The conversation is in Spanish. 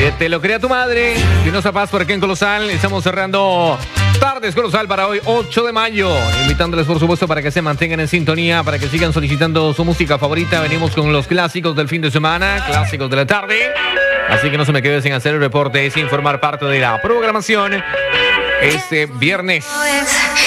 Que te lo crea tu madre. Dinosa Paz por aquí en Colosal. Estamos cerrando Tardes Colosal para hoy, 8 de mayo. Invitándoles, por supuesto, para que se mantengan en sintonía, para que sigan solicitando su música favorita. Venimos con los clásicos del fin de semana, clásicos de la tarde. Así que no se me quede sin hacer el reporte, sin formar parte de la programación este viernes.